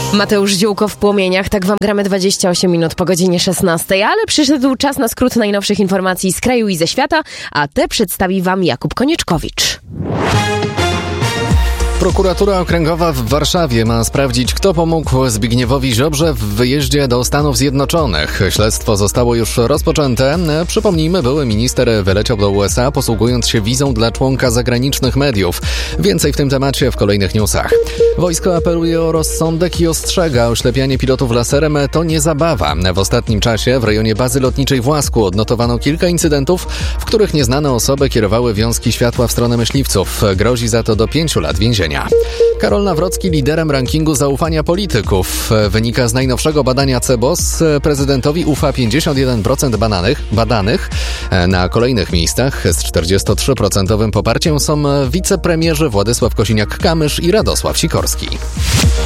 Mateusz Ziółko w płomieniach, tak wam gramy 28 minut po godzinie 16, ale przyszedł czas na skrót najnowszych informacji z kraju i ze świata, a te przedstawi wam Jakub Konieczkowicz. Prokuratura Okręgowa w Warszawie ma sprawdzić, kto pomógł Zbigniewowi Ziobrze w wyjeździe do Stanów Zjednoczonych. Śledztwo zostało już rozpoczęte. Przypomnijmy, były minister wyleciał do USA, posługując się wizą dla członka zagranicznych mediów. Więcej w tym temacie w kolejnych newsach. Wojsko apeluje o rozsądek i ostrzega: oślepianie pilotów laserem to nie zabawa. W ostatnim czasie w rejonie bazy lotniczej w Łasku odnotowano kilka incydentów, w których nieznane osoby kierowały wiązki światła w stronę myśliwców. Grozi za to do 5 lat więzienia. Karol Nawrocki liderem rankingu zaufania polityków. Wynika z najnowszego badania CBOS. Prezydentowi ufa 51% badanych. Na kolejnych miejscach z 43% poparciem są wicepremierzy Władysław Kosiniak-Kamysz i Radosław Sikorski.